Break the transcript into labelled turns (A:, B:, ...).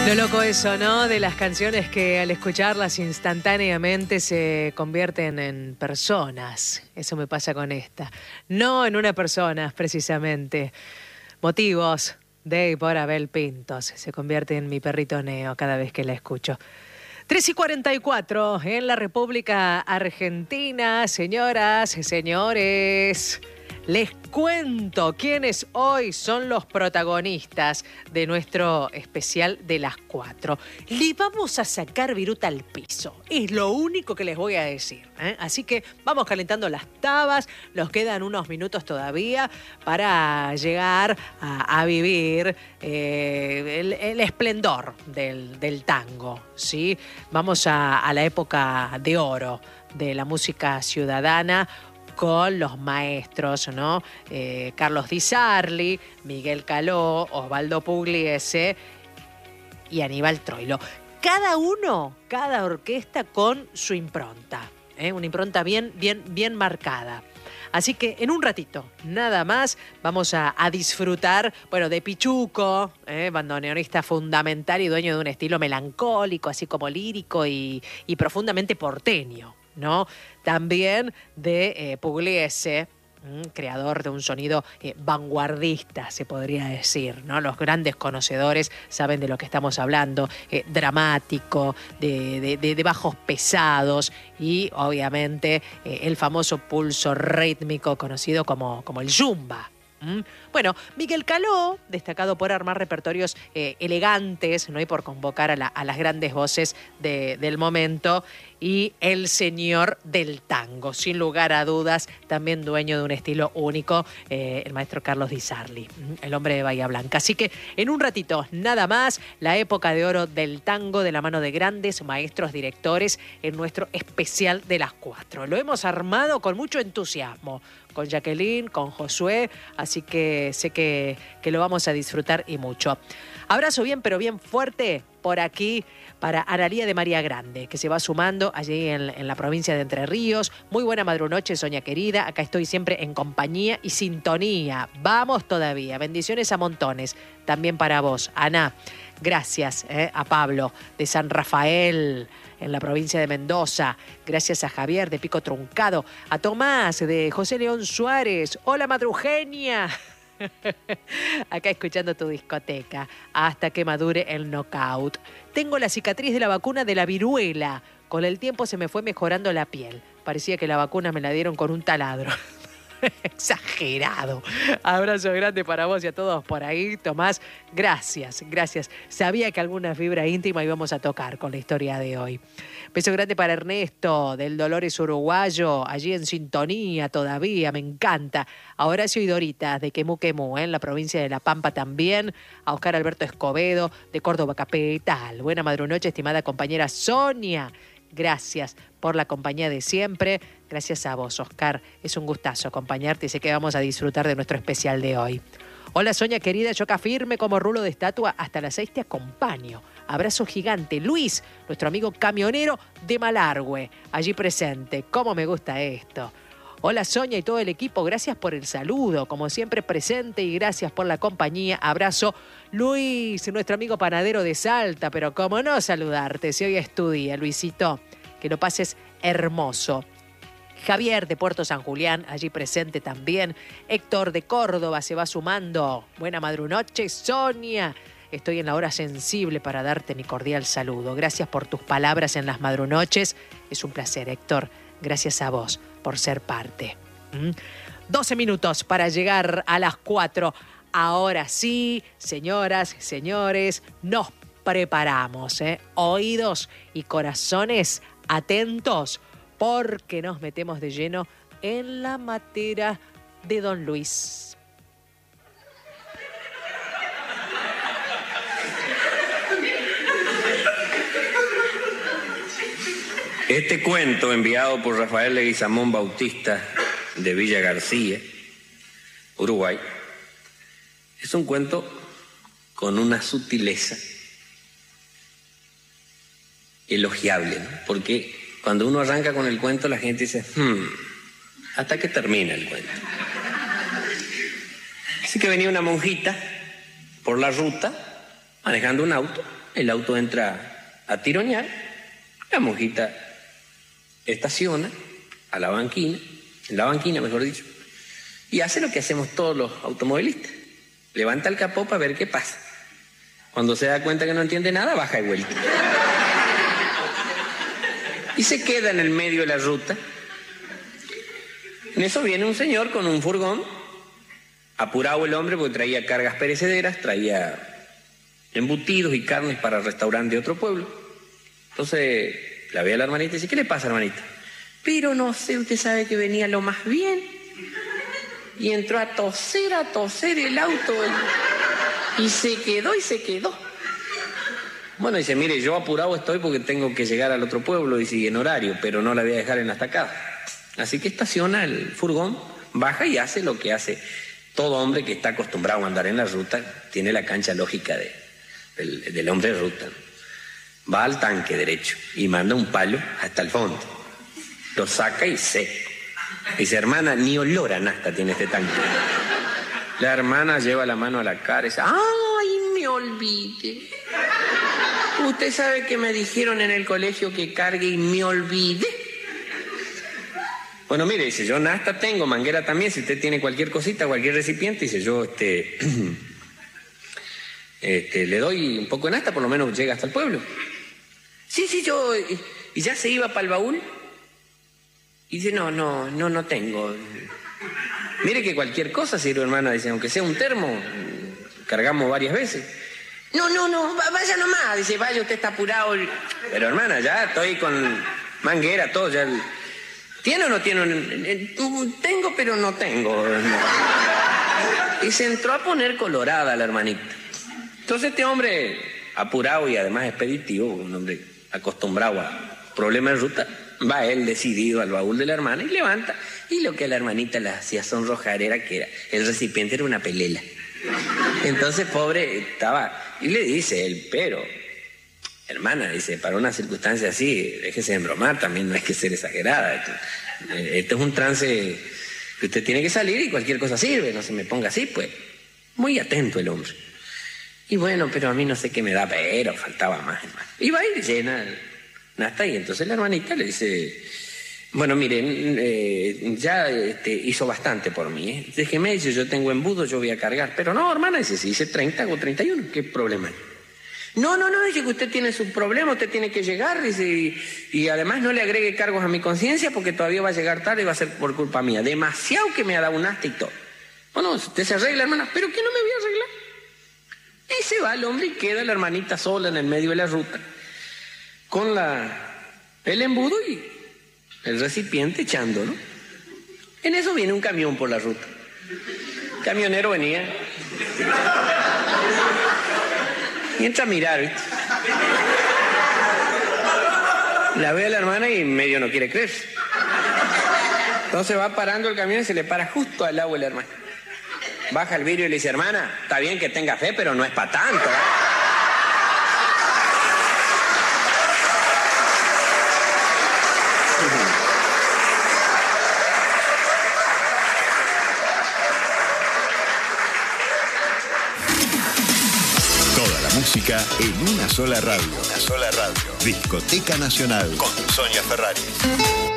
A: Lo loco eso, ¿no? De las canciones que al escucharlas instantáneamente se convierten en personas. Eso me pasa con esta. No en una persona, precisamente. Motivos de y por Abel Pintos. Se convierte en mi perrito Neo cada vez que la escucho. 3:44 en la República Argentina. Señoras, señores, les cuento quiénes hoy son los protagonistas de nuestro especial de las 4. Le vamos a sacar viruta al piso. Es lo único que les voy a decir, ¿eh? Así que vamos calentando las tabas. Nos quedan unos minutos todavía para llegar a vivir el esplendor del tango, ¿sí? Vamos a la época de oro de la música ciudadana, con los maestros, ¿no? Carlos Di Sarli, Miguel Caló, Osvaldo Pugliese y Aníbal Troilo. Cada orquesta con su impronta, una impronta bien marcada. Así que en un ratito, nada más, vamos a disfrutar, bueno, de Pichuco, bandoneonista fundamental y dueño de un estilo melancólico, así como lírico y profundamente porteño, ¿no? También de Pugliese, creador de un sonido vanguardista, se podría decir, ¿no? Los grandes conocedores saben de lo que estamos hablando, dramático, de bajos pesados y obviamente el famoso pulso rítmico conocido como el yumba. Bueno, Miguel Caló, destacado por armar repertorios elegantes, ¿no? Y por convocar a las grandes voces del momento, y el señor del tango, sin lugar a dudas, también dueño de un estilo único, el maestro Carlos Di Sarli, el hombre de Bahía Blanca. Así que en un ratito, nada más, la época de oro del tango de la mano de grandes maestros directores en nuestro especial de las 4. Lo hemos armado con mucho entusiasmo, con Jacqueline, con Josué, así que sé que lo vamos a disfrutar y mucho. Abrazo bien, pero bien fuerte por aquí para Analía de María Grande, que se va sumando allí en la provincia de Entre Ríos. Muy buena madrunoche, Soña querida. Acá estoy siempre en compañía y sintonía. Vamos todavía. Bendiciones a montones. También para vos, Ana. Gracias a Pablo de San Rafael, en la provincia de Mendoza. Gracias a Javier de Pico Truncado. A Tomás de José León Suárez. Hola, madrugenia. Acá escuchando tu discoteca hasta que madure el knockout. Tengo la cicatriz de la vacuna de la viruela. Con el tiempo se me fue mejorando la piel. Parecía que la vacuna me la dieron con un taladro. Exagerado. Abrazo grande para vos y a todos por ahí. Tomás, gracias. Sabía que alguna fibra íntima íbamos a tocar con la historia de hoy. Beso grande para Ernesto del Dolores Uruguayo, allí en sintonía todavía, me encanta. A Horacio y Dorita de Quemú, en la provincia de La Pampa también. A Oscar Alberto Escobedo de Córdoba Capital. Buena madrunoche, estimada compañera Sonia. Gracias por la compañía de siempre. Gracias a vos, Oscar. Es un gustazo acompañarte y sé que vamos a disfrutar de nuestro especial de hoy. Hola, Soña querida, yo acá firme como rulo de estatua. Hasta las 6 te acompaño. Abrazo gigante. Luis, nuestro amigo camionero de Malargüe, allí presente. ¿Cómo me gusta esto? Hola, Soña y todo el equipo, gracias por el saludo, como siempre presente, y gracias por la compañía. Abrazo, Luis, nuestro amigo panadero de Salta, pero cómo no saludarte, si hoy es tu día, Luisito, que lo pases hermoso. Javier de Puerto San Julián, allí presente también. Héctor de Córdoba se va sumando. Buena madrunoche, Sonia. Estoy en la hora sensible para darte mi cordial saludo. Gracias por tus palabras en las madrunoches. Es un placer, Héctor. Gracias a vos por ser parte. 12 minutos para llegar a las 4. Ahora sí, señoras, señores, nos preparamos. Oídos y corazones atentos, porque nos metemos de lleno en la materia de Don Luis.
B: Este cuento, enviado por Rafael Leguizamón Bautista de Villa García, Uruguay, es un cuento con una sutileza elogiable, ¿no? Porque cuando uno arranca con el cuento, la gente dice, hasta que termina el cuento. Así que venía una monjita por la ruta, manejando un auto, el auto entra a tironear, la monjita estaciona a la banquina, en la banquina mejor dicho, y hace lo que hacemos todos los automovilistas. Levanta el capó para ver qué pasa. Cuando se da cuenta que no entiende nada, baja y vuelta. Y se queda en el medio de la ruta. En eso viene un señor con un furgón, apurado el hombre porque traía cargas perecederas, traía embutidos y carnes para el restaurante de otro pueblo. Entonces la ve a la hermanita y dice, ¿qué le pasa, hermanita? Pero no sé, usted sabe que venía lo más bien y entró a toser el auto y se quedó. Bueno, dice, mire, yo apurado estoy porque tengo que llegar al otro pueblo y sigue en horario, pero no la voy a dejar en la estacada. Así que estaciona el furgón, baja y hace lo que hace todo hombre que está acostumbrado a andar en la ruta, tiene la cancha lógica del hombre de ruta. Va al tanque derecho y manda un palo hasta el fondo. Lo saca y seco. Dice, hermana, ni olor a nafta tiene este tanque. La hermana lleva la mano a la cara y dice, ¡ay, me olvidé! Usted sabe que me dijeron en el colegio que cargue y me olvidé. Bueno, mire, dice, yo nafta tengo, manguera también, si usted tiene cualquier cosita, cualquier recipiente, dice, yo le doy un poco de nafta, por lo menos llega hasta el pueblo. Sí, yo... Y ya se iba para el baúl. Y dice, no tengo. Mire que cualquier cosa sirve, hermana, dice, aunque sea un termo, cargamos varias veces. No, vaya nomás, dice, vaya, usted está apurado. Pero hermana, ya estoy con manguera, todo, ya... ¿Tiene o no tiene? Tengo, pero no tengo. Y se entró a poner colorada la hermanita. Entonces este hombre, apurado y además expeditivo, un hombre acostumbrado a problemas de ruta, va él decidido al baúl de la hermana y levanta. Y lo que a la hermanita le hacía sonrojar era que el recipiente era una pelela. Entonces, pobre, estaba... Y le dice él, pero... Hermana, dice, para una circunstancia así, déjese de embromar, también no hay que ser exagerada. Este es un trance que usted tiene que salir y cualquier cosa sirve, no se me ponga así, pues. Muy atento el hombre. Y bueno, pero a mí no sé qué me da, pero faltaba más, hermano. Y va y llena nafta y entonces la hermanita le dice, bueno, miren, ya hizo bastante por mí, ¿eh? Déjeme, dice, yo tengo embudo, yo voy a cargar. Pero no, hermana, dice, si hice 30 hago 31, ¿qué problema hay? No, dice que usted tiene su problema, usted tiene que llegar, dice, y además no le agregue cargos a mi conciencia porque todavía va a llegar tarde y va a ser por culpa mía. Demasiado que me ha dado un hasta y todo. Bueno, usted se arregla, hermana, pero que no me voy a arreglar. Y se va el hombre y queda la hermanita sola en el medio de la ruta, con el embudo y el recipiente echando, ¿no? En eso viene un camión por la ruta. El camionero venía... Y entra a mirar, ¿viste? La ve a la hermana y medio no quiere creer. Entonces va parando el camión y se le para justo al lado de la hermana. Baja el vidrio y le dice, hermana, está bien que tenga fe, pero no es para tanto, ¿eh?
C: Música en una sola radio. Discoteca Nacional con Sonia Ferrari.